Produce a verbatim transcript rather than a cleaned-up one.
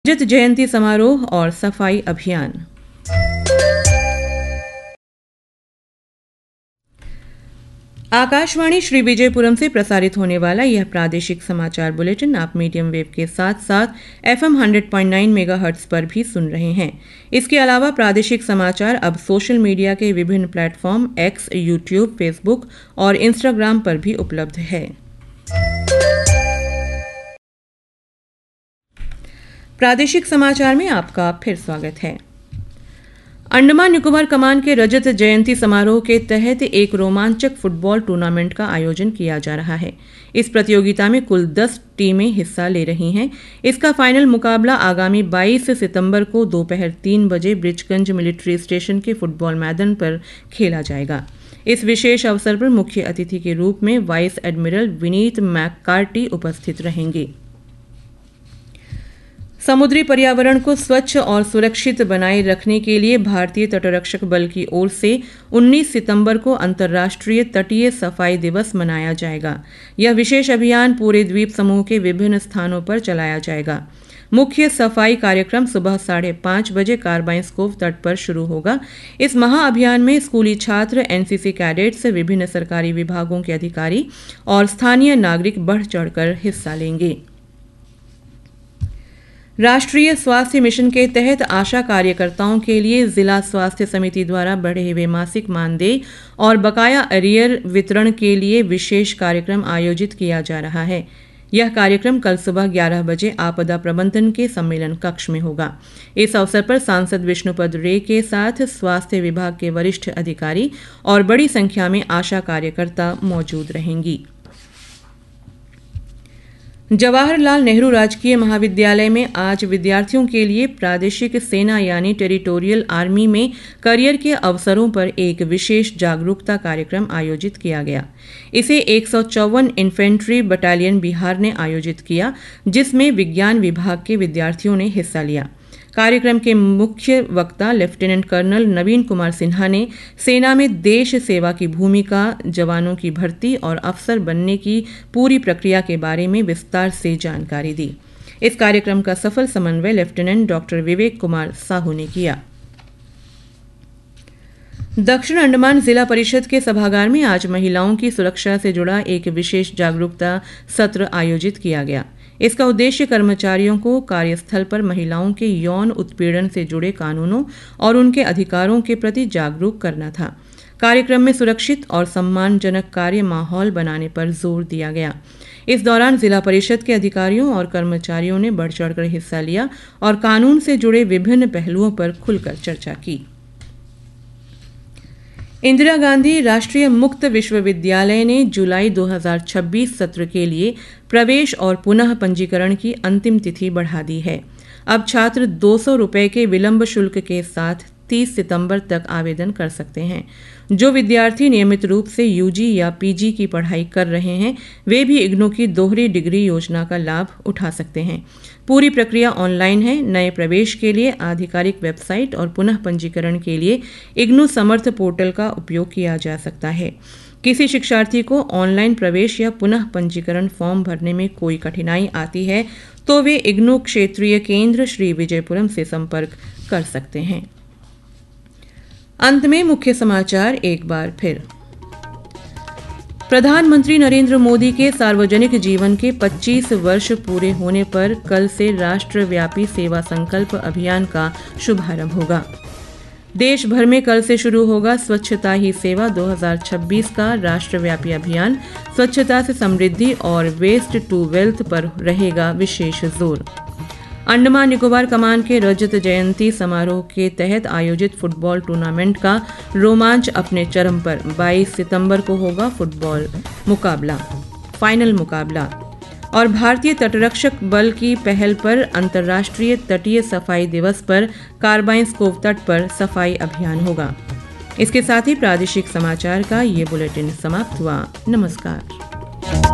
रजत जयंती समारोह और सफाई अभियान। आकाशवाणी श्री विजयपुरम से प्रसारित होने वाला यह प्रादेशिक समाचार बुलेटिन आप मीडियम वेव के साथ साथ FM hundred point nine megahertz पर भी सुन रहे हैं। इसके अलावा प्रादेशिक समाचार अब सोशल मीडिया के विभिन्न प्लेटफॉर्म एक्स, यूट्यूब, फेसबुक और इंस्टाग्राम पर भी उपलब्ध है। प्रादेशिक समाचार में आपका फिर स्वागत है। अंडमान निकोबार कमान के रजत जयंती समारोह के तहत एक रोमांचक फुटबॉल टूर्नामेंट का आयोजन किया जा रहा है। इस प्रतियोगिता में कुल दस टीमें हिस्सा ले रही हैं। इसका फाइनल मुकाबला आगामी बाईस सितंबर को दोपहर तीन बजे ब्रिजगंज मिलिट्री स्टेशन के फुटबॉल मैदान पर खेला जाएगा। इस विशेष अवसर पर मुख्य अतिथि के रूप में वाइस एडमिरल विनीत मैककार्टी उपस्थित रहेंगे। समुद्री पर्यावरण को स्वच्छ और सुरक्षित बनाए रखने के लिए भारतीय तटरक्षक बल की ओर से उन्नीस सितंबर को अंतर्राष्ट्रीय तटीय सफाई दिवस मनाया जाएगा। यह विशेष अभियान पूरे द्वीप समूह के विभिन्न स्थानों पर चलाया जाएगा। मुख्य सफाई कार्यक्रम सुबह साढ़े पाँच बजे कार्बाइंस कोव तट पर शुरू होगा। इस महाअभियान में स्कूली छात्र, एनसीसी कैडेट्स, विभिन्न सरकारी विभागों के अधिकारी और स्थानीय नागरिक बढ़ चढ़कर हिस्सा लेंगे। राष्ट्रीय स्वास्थ्य मिशन के तहत आशा कार्यकर्ताओं के लिए जिला स्वास्थ्य समिति द्वारा बढ़े हुए मासिक मानदेय और बकाया अरियर वितरण के लिए विशेष कार्यक्रम आयोजित किया जा रहा है। यह कार्यक्रम कल सुबह ग्यारह बजे आपदा प्रबंधन के सम्मेलन कक्ष में होगा। इस अवसर पर सांसद विष्णुपद रे के साथ स्वास्थ्य विभाग के वरिष्ठ अधिकारी और बड़ी संख्या में आशा कार्यकर्ता मौजूद रहेंगी। जवाहरलाल नेहरू राजकीय महाविद्यालय में आज विद्यार्थियों के लिए प्रादेशिक सेना यानी टेरिटोरियल आर्मी में करियर के अवसरों पर एक विशेष जागरूकता कार्यक्रम आयोजित किया गया। इसे एक सौ चौवन इन्फेंट्री बटालियन बिहार ने आयोजित किया, जिसमें विज्ञान विभाग के विद्यार्थियों ने हिस्सा लिया। कार्यक्रम के मुख्य वक्ता लेफ्टिनेंट कर्नल नवीन कुमार सिन्हा ने सेना में देश सेवा की भूमिका, जवानों की भर्ती और अफसर बनने की पूरी प्रक्रिया के बारे में विस्तार से जानकारी दी। इस कार्यक्रम का सफल समन्वय लेफ्टिनेंट डॉक्टर विवेक कुमार साहू ने किया। दक्षिण अंडमान जिला परिषद के सभागार में आज महिलाओं की सुरक्षा से जुड़ा एक विशेष जागरूकता सत्र आयोजित किया गया। इसका उद्देश्य कर्मचारियों को कार्यस्थल पर महिलाओं के यौन उत्पीड़न से जुड़े कानूनों और उनके अधिकारों के प्रति जागरूक करना था। कार्यक्रम में सुरक्षित और सम्मानजनक कार्य माहौल बनाने पर जोर दिया गया। इस दौरान जिला परिषद के अधिकारियों और कर्मचारियों ने बढ़ चढ़कर हिस्सा लिया और कानून से जुड़े विभिन्न पहलुओं पर खुलकर चर्चा की। इंदिरा गांधी राष्ट्रीय मुक्त विश्वविद्यालय ने जुलाई दो हज़ार छब्बीस सत्र के लिए प्रवेश और पुनः पंजीकरण की अंतिम तिथि बढ़ा दी है। अब छात्र दो सौ रुपये के विलंब शुल्क के साथ तीस सितंबर तक आवेदन कर सकते हैं। जो विद्यार्थी नियमित रूप से यूजी या पीजी की पढ़ाई कर रहे हैं, वे भी इग्नू की दोहरी डिग्री योजना का लाभ उठा सकते हैं। पूरी प्रक्रिया ऑनलाइन है। नए प्रवेश के लिए आधिकारिक वेबसाइट और पुनः पंजीकरण के लिए इग्नू समर्थ पोर्टल का उपयोग किया जा सकता है। किसी शिक्षार्थी को ऑनलाइन प्रवेश या पुनः पंजीकरण फॉर्म भरने में कोई कठिनाई आती है तो वे इग्नू क्षेत्रीय केंद्र श्री विजयपुरम से संपर्क कर सकते हैं। अंत में मुख्य समाचार एक बार फिर। प्रधानमंत्री नरेंद्र मोदी के सार्वजनिक जीवन के पच्चीस वर्ष पूरे होने पर कल से राष्ट्रव्यापी सेवा संकल्प अभियान का शुभारंभ होगा। देश भर में कल से शुरू होगा स्वच्छता ही सेवा दो हज़ार छब्बीस का राष्ट्रव्यापी अभियान। स्वच्छता से समृद्धि और वेस्ट टू वेल्थ पर रहेगा विशेष जोर। अंडमान निकोबार कमान के रजत जयंती समारोह के तहत आयोजित फुटबॉल टूर्नामेंट का रोमांच अपने चरम पर। बाईस सितंबर को होगा फुटबॉल मुकाबला, फाइनल मुकाबला। और भारतीय तटरक्षक बल की पहल पर अंतर्राष्ट्रीय तटीय सफाई दिवस पर कार्बाइंस कोव तट पर सफाई अभियान होगा। इसके साथ ही प्रादेशिक समाचार का ये बुलेटिन समाप्त हुआ। नमस्कार।